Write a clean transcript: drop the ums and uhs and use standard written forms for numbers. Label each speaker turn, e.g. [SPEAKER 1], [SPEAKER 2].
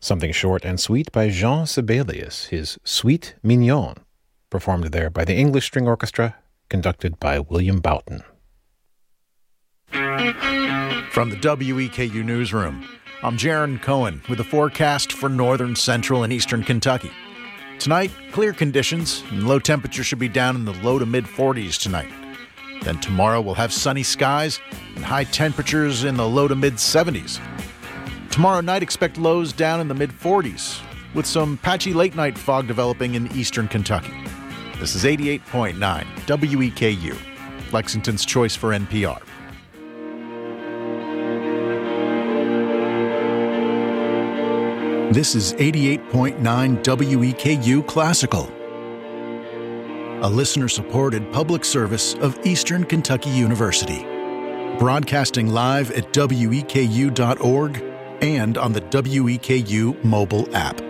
[SPEAKER 1] Something Short and Sweet by Jean Sibelius, his Suite Mignon, performed there by the English String Orchestra, conducted by William Boughton.
[SPEAKER 2] From the WEKU Newsroom, I'm Jaron Cohen with a forecast for northern, central, and eastern Kentucky. Tonight, clear conditions, and low temperature should be down in the low to mid-40s tonight. Then tomorrow we'll have sunny skies and high temperatures in the low to mid-70s. Tomorrow night, expect lows down in the mid-40s, with some patchy late-night fog developing in eastern Kentucky. This is 88.9 WEKU, Lexington's choice for NPR.
[SPEAKER 3] This is 88.9 WEKU Classical, a listener-supported public service of Eastern Kentucky University, broadcasting live at weku.org and on the WEKU mobile app.